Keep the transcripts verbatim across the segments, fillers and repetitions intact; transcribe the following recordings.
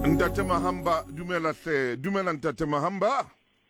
Ntate Mahamba, dumela hle, dumela Ntate Mahamba.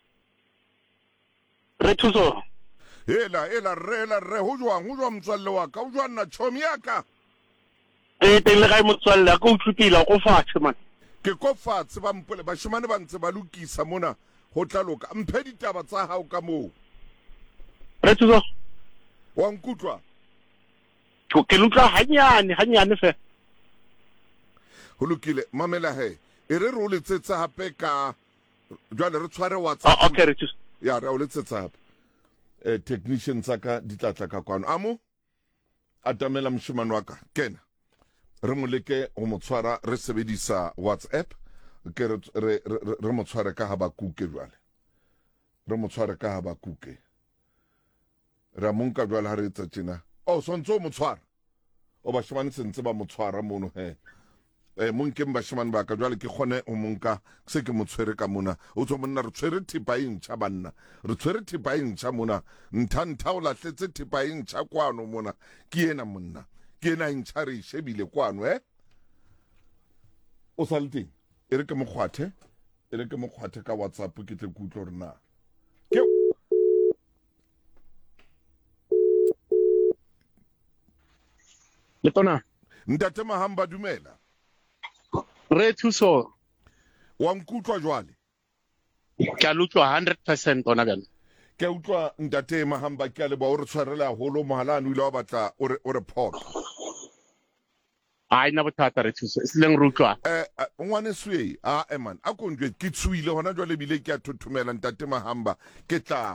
Re thuso. Hela, hela, re, hela, re, ho jwang, ho jwang motswalle wa ka, ho jwang na chomi ya ka? E teng le gae motswalle ka utlwipila go fatshe man. Ke ko fatshe ba mpole, bashemane ba ntse ba lokisa mona, ho tla loka. Mphe ditaba tsa hao ka moo. Re thuso. Wa nkutlwa? Ke lutlwa hanyane, hanyane fe. Ho lokile, mamela he. E re re o letsetsa hape ka jwale re tshware WhatsApp. Oh, okay, re thuso. Ya re o letsetsa hape. Eh technician tsaka di tlatla ka kwano. Amo atamela mshimane wa ka. Kena. Re mo leke ho mo tshwara re sebedisa WhatsApp ke re re re mo tshware ka Habakuke jwale. Re mo tshware ka Habakuke. Ra monka jwale ha re etsa tjena. Oh sontso mo tshwara. O ba shemane sentse ba mo tshwara mono he. Eh monke mbashimane ba ka jwale ke khone o monka se ke mo tshwere ka mona o tsho monna re tshwere thipa e ntšha banna re tshwere thipa e ntšha mona ntha ntha o lahletse thipa e ntšha kwano mona ke ena monna ke ena ntšha re shebile kwano eh o salting e re ke mo khwathe e re ke mo khwathe ka WhatsApp ke tle ku tlo rena ke Letona. Ntate Mahamba dumela. Re thuso. Wa nkutlwa jwale? Ke a lutlwa one hundred percent ona bjana. Ke utlwa Ntate Mahamba ke a le ba o re tshwarela holo mohalane o ile wa batla o re o report. Ai na bothata re thuso. Se leng rutlwa. Eh ngwane swe a eman a konjwe ke tsuile hona jwale bile ke a thothumela Ntate Mahamba ke tla